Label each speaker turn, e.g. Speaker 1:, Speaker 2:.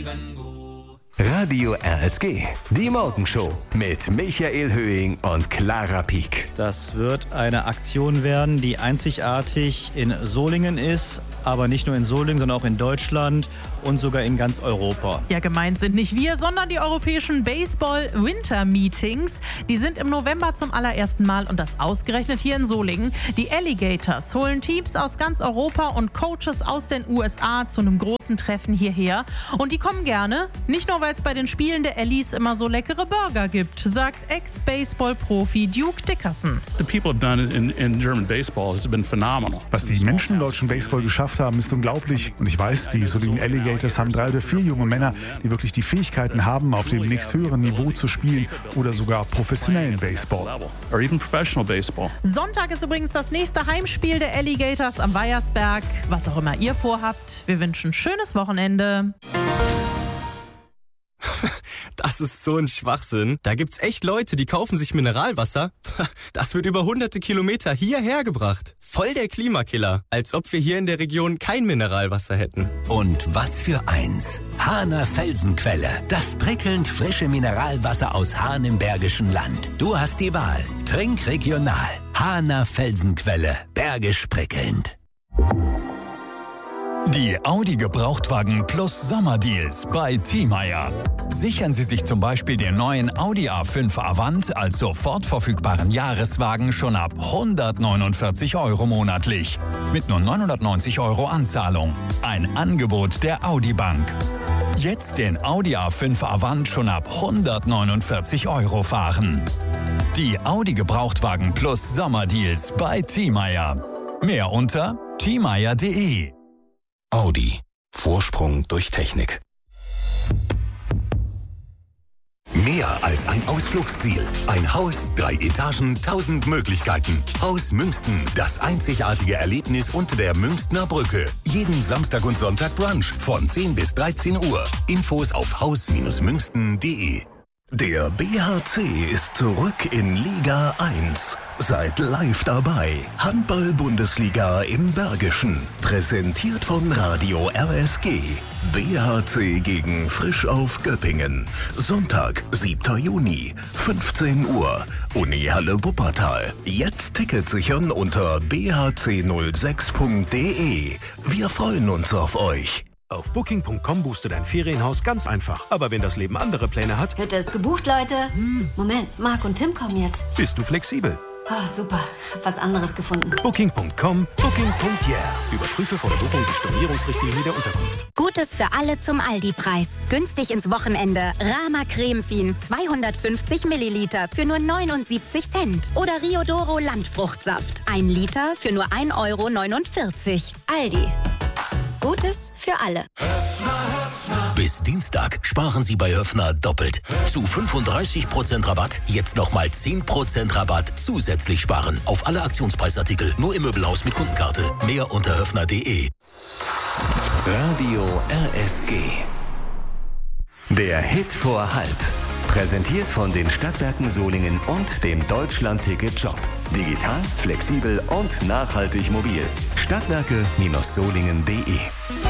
Speaker 1: Radio RSG, die Morgenshow mit Michael Höhing und Clara Pieck.
Speaker 2: Das wird eine Aktion werden, die einzigartig in Solingen ist, aber nicht nur in Solingen, sondern auch in Deutschland und sogar in ganz Europa.
Speaker 3: Ja, gemeint sind nicht wir, sondern die europäischen Baseball-Winter-Meetings. Die sind im November zum allerersten Mal und das ausgerechnet hier in Solingen. Die Alligators holen Teams aus ganz Europa und Coaches aus den USA zu einem großen Treffen hierher. Und die kommen gerne, nicht nur weil es bei den Spielen der Allies immer so leckere Burger gibt, sagt Ex-Baseball-Profi Duke Dickerson.
Speaker 4: Was die Menschen im deutschen Baseball geschafft haben, ist unglaublich. Und ich weiß, die Solingen Alligators haben 3 oder 4 junge Männer, die wirklich die Fähigkeiten haben, auf dem nächsthöheren Niveau zu spielen oder sogar professionellen Baseball.
Speaker 3: Sonntag ist übrigens das nächste Heimspiel der Alligators am Weiersberg. Was auch immer ihr vorhabt, wir wünschen ein schönes Wochenende.
Speaker 5: Das ist so ein Schwachsinn. Da gibt's echt Leute, die kaufen sich Mineralwasser. Das wird über hunderte Kilometer hierher gebracht. Voll der Klimakiller. Als ob wir hier in der Region kein Mineralwasser hätten.
Speaker 1: Und was für eins. Hahner Felsenquelle. Das prickelnd frische Mineralwasser aus Hahn im Bergischen Land. Du hast die Wahl. Trink regional. Hahner Felsenquelle. Bergisch prickelnd.
Speaker 6: Die Audi Gebrauchtwagen Plus Sommerdeals bei Thiemeyer. Sichern Sie sich zum Beispiel den neuen Audi A5 Avant als sofort verfügbaren Jahreswagen schon ab 149 € monatlich. Mit nur 990 € Anzahlung. Ein Angebot der Audi Bank. Jetzt den Audi A5 Avant schon ab 149 € fahren. Die Audi Gebrauchtwagen Plus Sommerdeals bei Thiemeyer. Mehr unter thiemeyer.de.
Speaker 1: Audi. Vorsprung durch Technik. Mehr als ein Ausflugsziel. Ein Haus, 3 Etagen, 1000 Möglichkeiten. Haus Münsten. Das einzigartige Erlebnis unter der Münstener Brücke. Jeden Samstag und Sonntag Brunch von 10 bis 13 Uhr. Infos auf haus-münsten.de. Der BHC ist zurück in Liga 1. Seid live dabei. Handball-Bundesliga im Bergischen. Präsentiert von Radio RSG. BHC gegen Frisch auf Göppingen. Sonntag, 7. Juni, 15 Uhr. Unihalle Wuppertal. Jetzt Ticket sichern unter bhc06.de. Wir freuen uns auf euch.
Speaker 7: Auf Booking.com buchst du dein Ferienhaus ganz einfach. Aber wenn das Leben andere Pläne hat...
Speaker 8: Hütte ist gebucht, Leute. Moment, Marc und Tim kommen jetzt.
Speaker 7: Bist du flexibel?
Speaker 8: Oh, super. Hab was anderes gefunden.
Speaker 7: Booking.com, Booking.yeah. Überprüfe vor der Buchung die Stornierungsrichtlinie der Unterkunft.
Speaker 9: Gutes für alle zum Aldi-Preis. Günstig ins Wochenende. Rama Cremefin 250 Milliliter für nur 79 Cent. Oder Riodoro Landfruchtsaft 1 Liter für nur 1,49 €. Aldi. Gutes für alle.
Speaker 1: Bis Dienstag sparen Sie bei Höffner doppelt. Zu 35% Rabatt, jetzt nochmal 10% Rabatt zusätzlich sparen. Auf alle Aktionspreisartikel, nur im Möbelhaus mit Kundenkarte. Mehr unter höffner.de. Radio RSG. Der Hit vor halb. Präsentiert von den Stadtwerken Solingen und dem Deutschland-Ticket-Shop. Digital, flexibel und nachhaltig mobil. Stadtwerke-solingen.de